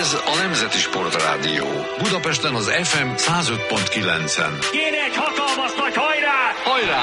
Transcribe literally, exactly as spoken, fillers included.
Ez a Nemzeti Sportrádió. Budapesten az ef em száz öt pont kilencen. Kéne egy hatalmas nagy hajrá! Hajrá!